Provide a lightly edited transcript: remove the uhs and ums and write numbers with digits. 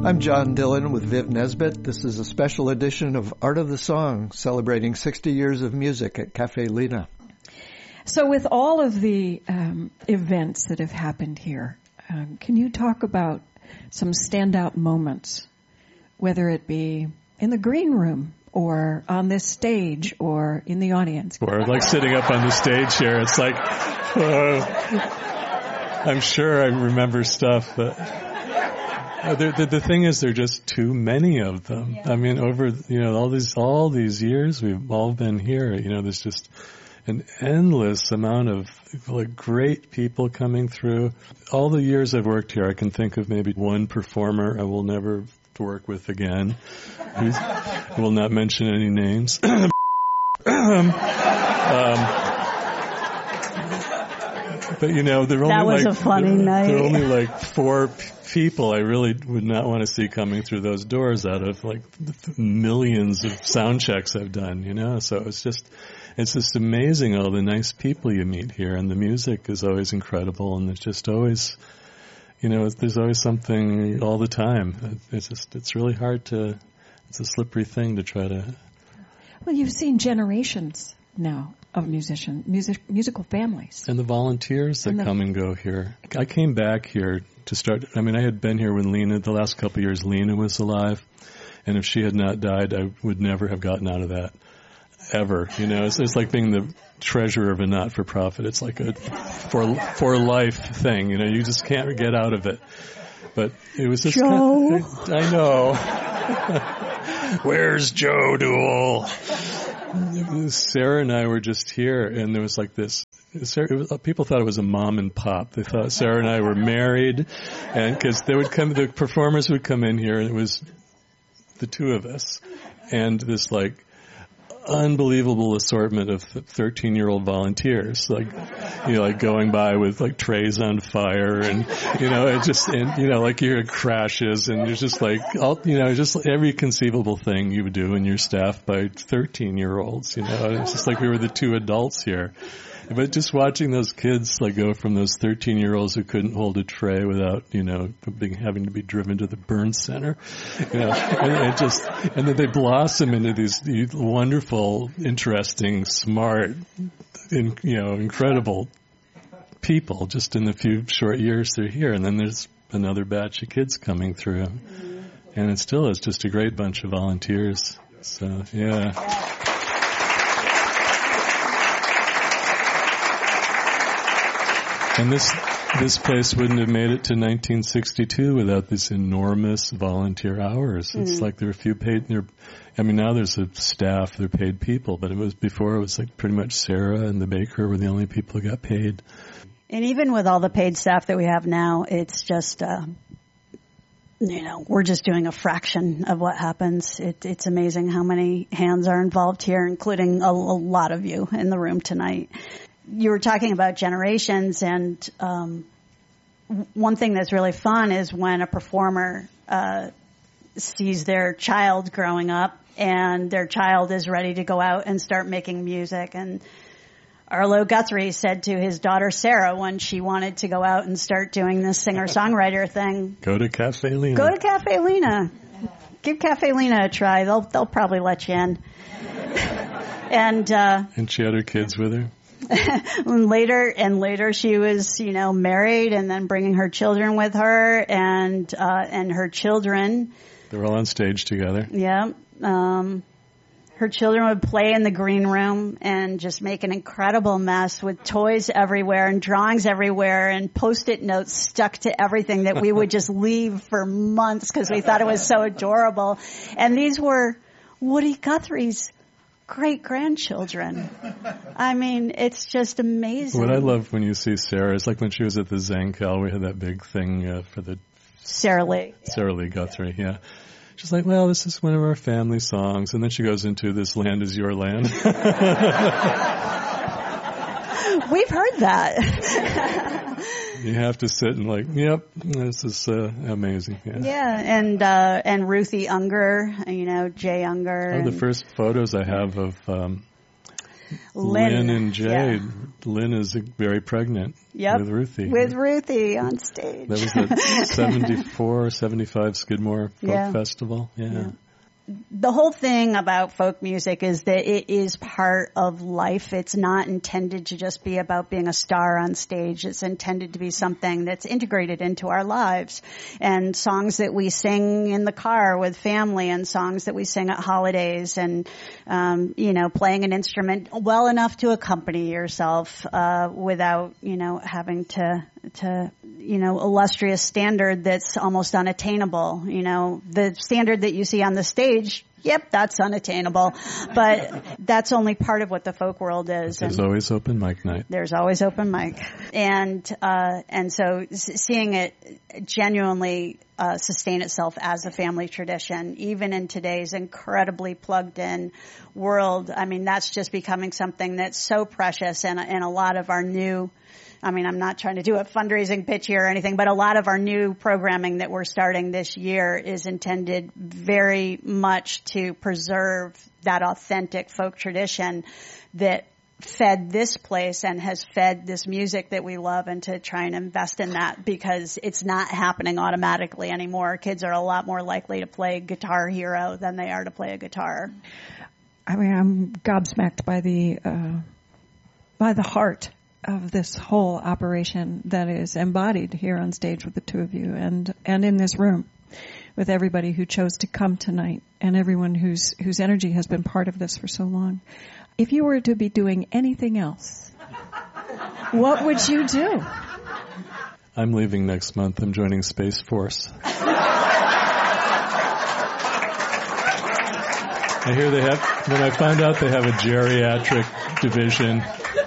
I'm John Dillon with Viv Nesbitt. This is a special edition of Art of the Song, celebrating 60 years of music at Cafe Lena. So with all of the events that have happened here, can you talk about some standout moments, whether it be in the green room or on this stage or in the audience? Or like sitting up on the stage here, it's like, I'm sure I remember stuff, but the thing is, there are just too many of them. Yeah. I mean, over, all these years we've all been here, there's just an endless amount of like great people coming through. All the years I've worked here, I can think of maybe one performer I will never work with again. I will not mention any names. But that was a funny night. There are only like 4 people I really would not want to see coming through those doors out of like millions of sound checks I've done, So it's just amazing all the nice people you meet here, and the music is always incredible, and there's just always, there's always something all the time. It's really hard it's a slippery thing to try to. Well, you've seen generations now of musical families. And the volunteers that come and go here. I came back here to start, I had been here when the last couple of years Lena was alive, and if she had not died, I would never have gotten out of that. Ever, it's like being the treasurer of a not-for-profit. It's like a for life thing, you just can't get out of it. But it was just Joe. I know. Where's Joe Duell? Sarah and I were just here, and there was like this. People thought it was a mom and pop. They thought Sarah and I were married, and because the performers would come in here, and it was the two of us, and this like unbelievable assortment of 13-year-old volunteers, like going by with like trays on fire, and like you hear crashes, and there's just like just every conceivable thing you would do in your staff by 13-year-olds. It's just like we were the two adults here. But just watching those kids like go from those 13-year-olds who couldn't hold a tray without, having to be driven to the burn center, and then they blossom into these wonderful, interesting, smart, incredible people just in the few short years they're here. And then there's another batch of kids coming through. And it still is just a great bunch of volunteers. So, yeah. And this place wouldn't have made it to 1962 without this enormous volunteer hours. It's like there are a few paid. Now there's a staff, they're paid people, but it was like pretty much Sarah and the baker were the only people who got paid. And even with all the paid staff that we have now, it's just, we're just doing a fraction of what happens. It's amazing how many hands are involved here, including a lot of you in the room tonight. You were talking about generations, and one thing that's really fun is when a performer sees their child growing up, and their child is ready to go out and start making music. And Arlo Guthrie said to his daughter Sarah when she wanted to go out and start doing this singer-songwriter thing, Go to Cafe Lena. Go to Cafe Lena. Give Cafe Lena a try. They'll probably let you in. And she had her kids with her. And later she was, married, and then bringing her children with her, and her children. They were all on stage together. Yeah. Her children would play in the green room and just make an incredible mess with toys everywhere and drawings everywhere and Post-it notes stuck to everything that we would just leave for months because we thought it was so adorable. And these were Woody Guthrie's great-grandchildren. It's just amazing. What I love when you see Sarah is like when she was at the Zankel, we had that big thing for the Sarah Lee Guthrie, yeah. She's like, well, this is one of our family songs. And then she goes into This Land Is Your Land. We've heard that. You have to sit and like, yep, this is amazing. Yeah, and Ruthie Unger, Jay Unger. The first photos I have of Lynn and Jade. Yeah. Lynn is very pregnant with Ruthie. With Ruthie on stage. That was at 74, 75 Skidmore Folk Festival. Yeah. The whole thing about folk music is that it is part of life. It's not intended to just be about being a star on stage. It's intended to be something that's integrated into our lives. And songs that we sing in the car with family, and songs that we sing at holidays, and, playing an instrument well enough to accompany yourself, without, having to illustrious standard that's almost unattainable. The standard that you see on the stage, yep, that's unattainable. But that's only part of what the folk world is. There's always open mic night. There's always open mic. And so seeing it genuinely sustain itself as a family tradition, even in today's incredibly plugged in world, I mean, that's just becoming something that's so precious, and a lot of our new, I'm not trying to do a fundraising pitch here or anything, but a lot of our new programming that we're starting this year is intended very much to preserve that authentic folk tradition that fed this place and has fed this music that we love, and to try and invest in that, because it's not happening automatically anymore. Kids are a lot more likely to play Guitar Hero than they are to play a guitar. I'm gobsmacked by the heart of this whole operation that is embodied here on stage with the two of you, and in this room with everybody who chose to come tonight, and everyone whose energy has been part of this for so long. If you were to be doing anything else, what would you do? I'm leaving next month. I'm joining Space Force. I hear when I found out they have a geriatric division,